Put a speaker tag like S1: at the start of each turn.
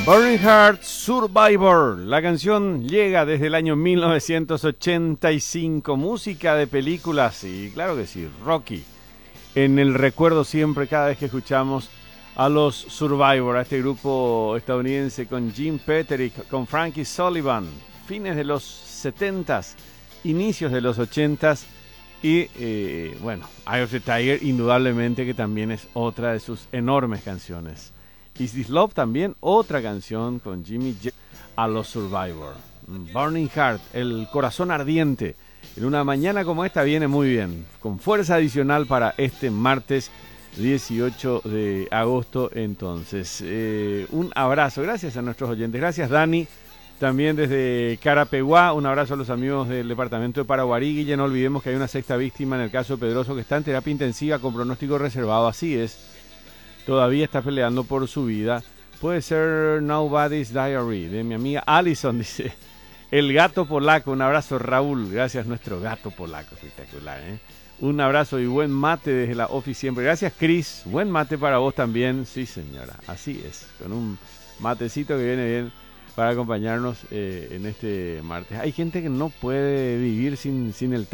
S1: Burning Heart Survivor. La canción llega desde el año 1985. Música de películas y claro que sí, Rocky. En el recuerdo siempre cada vez que escuchamos a los Survivor, a este grupo estadounidense con Jim Petterick, con Frankie Sullivan, fines de los 70s, inicios de los 80s y bueno, Eye of the Tiger indudablemente que también es otra de sus enormes canciones. Is This Love también, otra canción con Jimmy J a los Survivor. Burning Heart, el corazón ardiente. En una mañana como esta viene muy bien, con fuerza adicional para este martes 18 de agosto. Entonces, un abrazo, gracias a nuestros oyentes, gracias Dani, también desde Carapeguá, un abrazo a los amigos del departamento de Paraguarí. Guille, no olvidemos que hay una sexta víctima en el caso de Pedroso que está en terapia intensiva con pronóstico reservado, así es. Todavía está peleando por su vida. Puede ser Nobody's Diary, de mi amiga Allison, dice. El gato polaco, un abrazo Raúl, gracias nuestro gato polaco, espectacular, ¿eh? Un abrazo y buen mate desde la Office siempre. Gracias Cris, buen mate para vos también. Sí señora, así es, con un matecito que viene bien para acompañarnos en este martes. Hay gente que no puede vivir sin el té.